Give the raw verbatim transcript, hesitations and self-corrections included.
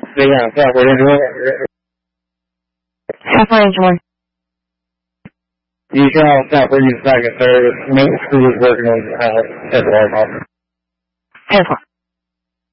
Stay on Southward Engine. Southward Engine. You can all Southward Engine second service. Maintenance crew is working on uh, Edward. Edward.